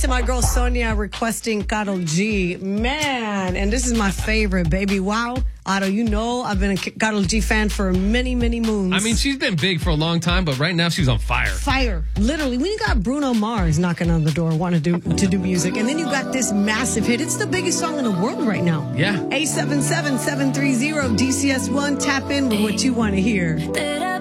to my girl Sonia requesting Karol G. Man, and this is my favorite, baby. Wow. Otto, you know I've been a Karol G fan for many, many moons. I mean, she's been big for a long time, but right now she's on fire. Fire. Literally. When you got Bruno Mars knocking on the door, wanting to do music, and then you got this massive hit. It's the biggest song in the world right now. Yeah. 877-730-DCS1. Tap in with what you want to hear.